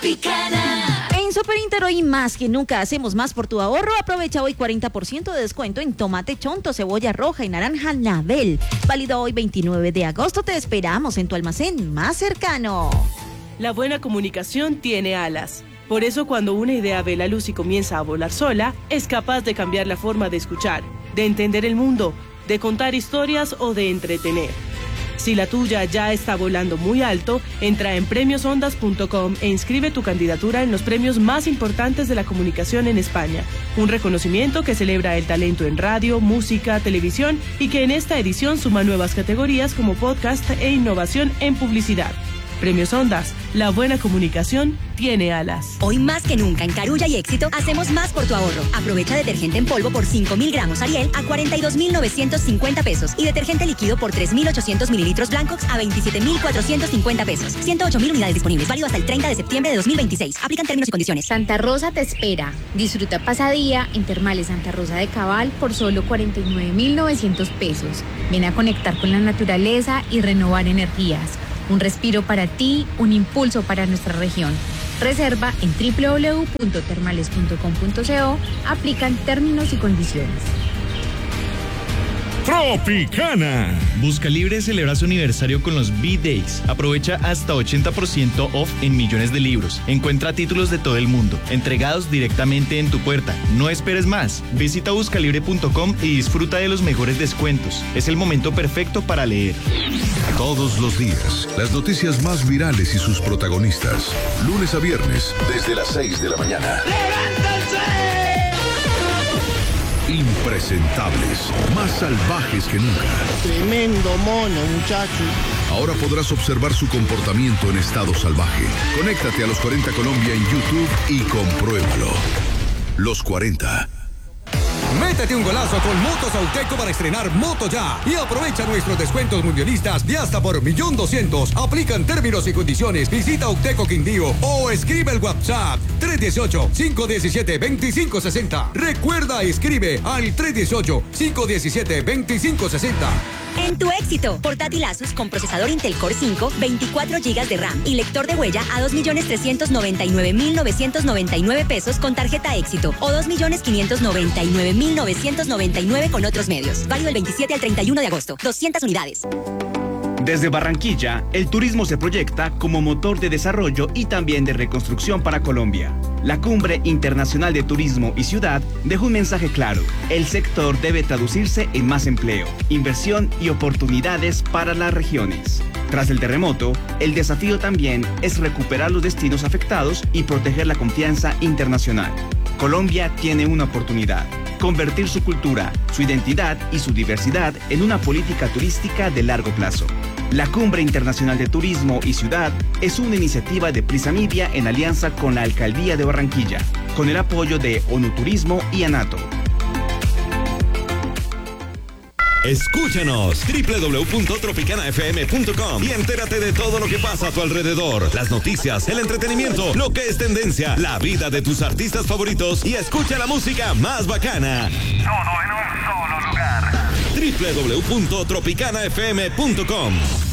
Tropicana. En Super Inter hoy más que nunca hacemos más por tu ahorro. Aprovecha hoy 40% de descuento en tomate chonto, cebolla roja y naranja Nabel. Válido hoy 29 de agosto. Te esperamos en tu almacén más cercano. La buena comunicación tiene alas. Por eso cuando una idea ve la luz y comienza a volar sola, es capaz de cambiar la forma de escuchar, de entender el mundo, de contar historias o de entretener. Si la tuya ya está volando muy alto, entra en premiosondas.com e inscribe tu candidatura en los premios más importantes de la comunicación en España. Un reconocimiento que celebra el talento en radio, música, televisión y que en esta edición suma nuevas categorías como podcast e innovación en publicidad. Premios Ondas, la buena comunicación tiene alas. Hoy más que nunca en Carulla y Éxito hacemos más por tu ahorro. Aprovecha detergente en polvo por 5.000 gramos Ariel a 42.950 pesos y detergente líquido por 3.800 mililitros Blancox a 27.450 pesos. 108.000 unidades disponibles, válido hasta el 30 de septiembre de 2026. Aplican términos y condiciones. Santa Rosa te espera. Disfruta pasadía en Termales Santa Rosa de Cabal por solo 49.900 pesos. Ven a conectar con la naturaleza y renovar energías. Un respiro para ti, un impulso para nuestra región. Reserva en www.termales.com.co. Aplican términos y condiciones. Tropicana. Buscalibre celebra su aniversario con los B-Days. Aprovecha hasta 80% off en millones de libros. Encuentra títulos de todo el mundo, entregados directamente en tu puerta. No esperes más. Visita buscalibre.com y disfruta de los mejores descuentos. Es el momento perfecto para leer. Todos los días, las noticias más virales y sus protagonistas. Lunes a viernes, desde las 6 de la mañana. ¡Levántense! Impresentables, más salvajes que nunca. Tremendo mono, muchacho. Ahora podrás observar su comportamiento en estado salvaje. Conéctate a Los 40 Colombia en YouTube y compruébalo. Los 40. Métete un golazo con Motos Auteco para estrenar Moto Ya y aprovecha nuestros descuentos mundialistas de hasta por 1.200.000. Aplican términos y condiciones. Visita Auteco Quindío o escribe el WhatsApp 318-517-2560. Recuerda, escribe al 318-517-2560. En tu Éxito, portátil Asus con procesador Intel Core 5, 24 GB de RAM y lector de huella a 2.399.999 pesos con tarjeta Éxito o 2.599.999 con otros medios. Válido del 27 al 31 de agosto. 200 unidades. Desde Barranquilla, el turismo se proyecta como motor de desarrollo y también de reconstrucción para Colombia. La Cumbre Internacional de Turismo y Ciudad dejó un mensaje claro. El sector debe traducirse en más empleo, inversión y oportunidades para las regiones. Tras el terremoto, el desafío también es recuperar los destinos afectados y proteger la confianza internacional. Colombia tiene una oportunidad: convertir su cultura, su identidad y su diversidad en una política turística de largo plazo. La Cumbre Internacional de Turismo y Ciudad es una iniciativa de Prisa Media en alianza con la Alcaldía de Barranquilla, con el apoyo de ONU Turismo y ANATO. Escúchanos www.tropicanafm.com y entérate de todo lo que pasa a tu alrededor, las noticias, el entretenimiento, lo que es tendencia, la vida de tus artistas favoritos y escucha la música más bacana. Todo en un solo lugar. www.tropicanafm.com